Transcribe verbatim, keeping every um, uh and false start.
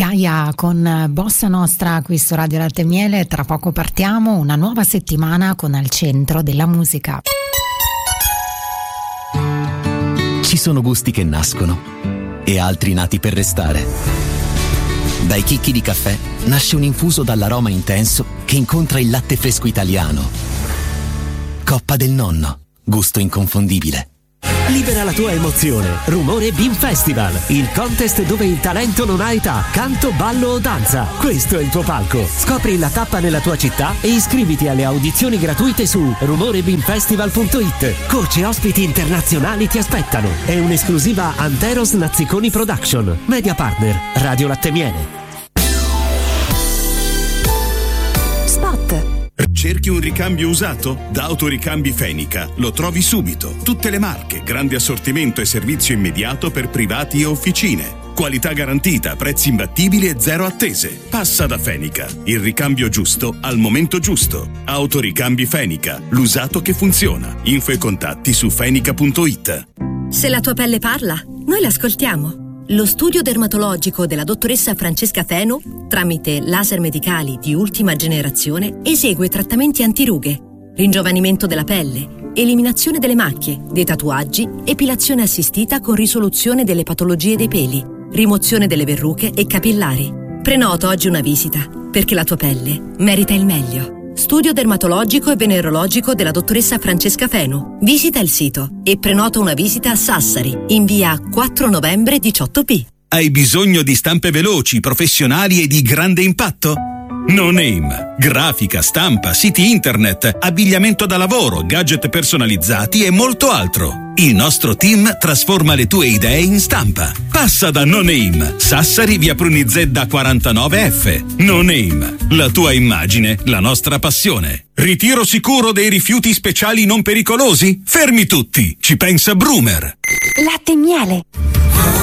Gaia con Bossa Nostra qui su Radio Latte e Miele. Tra poco partiamo, una nuova settimana con al centro della musica. Ci sono gusti che nascono e altri nati per restare. Dai chicchi di caffè nasce un infuso dall'aroma intenso che incontra il latte fresco italiano. Coppa del Nonno, gusto inconfondibile. Libera la tua emozione. Rumore Beam Festival, il contest dove il talento non ha età, canto, ballo o danza. Questo è il tuo palco. Scopri la tappa nella tua città e iscriviti alle audizioni gratuite su rumore beam festival punto it. Coach e ospiti internazionali ti aspettano. È un'esclusiva Anteros Nazziconi Production. Media partner Radio Latte e Miele. Cerchi un ricambio usato? Da Autoricambi Fenica lo trovi subito. Tutte le marche, grande assortimento e servizio immediato per privati e officine. Qualità garantita, prezzi imbattibili e zero attese. Passa da Fenica, il ricambio giusto al momento giusto. Autoricambi Fenica, l'usato che funziona. Info e contatti su fenica punto it. Se la tua pelle parla, noi l'ascoltiamo. Lo studio dermatologico della dottoressa Francesca Feno, tramite laser medicali di ultima generazione, esegue trattamenti antirughe, ringiovanimento della pelle, eliminazione delle macchie, dei tatuaggi, epilazione assistita con risoluzione delle patologie dei peli, rimozione delle verruche e capillari. Prenota oggi una visita, perché la tua pelle merita il meglio. Studio dermatologico e venerologico della dottoressa Francesca Feno. Visita il sito e prenota una visita a Sassari, in via quattro novembre diciotto B. Hai bisogno di stampe veloci, professionali e di grande impatto? No Name. Grafica, stampa, siti internet, abbigliamento da lavoro, gadget personalizzati e molto altro. Il nostro team trasforma le tue idee in stampa. Passa da No Name, Sassari, via Prunizedda quarantanove F. No Name, la tua immagine, la nostra passione. Ritiro sicuro dei rifiuti speciali non pericolosi? Fermi tutti, ci pensa Brumer. Latte e Miele.